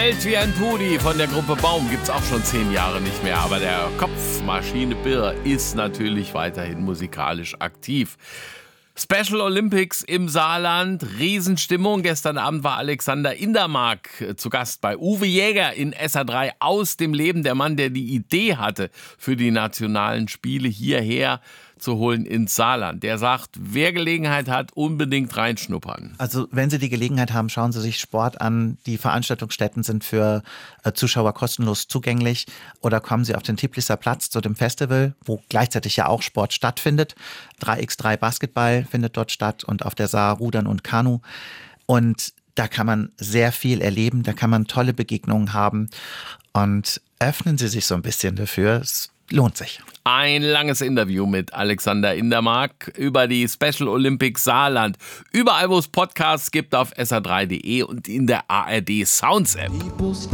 Alt wie ein Pudi von der Gruppe Baum gibt's auch schon 10 Jahre nicht mehr. Aber der Kopf Maschine Birr ist natürlich weiterhin musikalisch aktiv. Special Olympics im Saarland, Riesenstimmung. Gestern Abend war Alexander Indermark zu Gast bei Uwe Jäger in SA3 aus dem Leben. Der Mann, der die Idee hatte, für die nationalen Spiele hierher zu holen ins Saarland. Der sagt, wer Gelegenheit hat, unbedingt reinschnuppern. Also wenn Sie die Gelegenheit haben, schauen Sie sich Sport an. Die Veranstaltungsstätten sind für Zuschauer kostenlos zugänglich. Oder kommen Sie auf den Teplicer Platz zu dem Festival, wo gleichzeitig ja auch Sport stattfindet. 3x3 Basketball findet dort statt und auf der Saar Rudern und Kanu. Und da kann man sehr viel erleben, da kann man tolle Begegnungen haben. Und öffnen Sie sich so ein bisschen dafür. Es lohnt sich. Ein langes Interview mit Alexander Indermark über die Special Olympics Saarland. Überall, wo es Podcasts gibt, auf sa3.de und in der ARD Sounds App.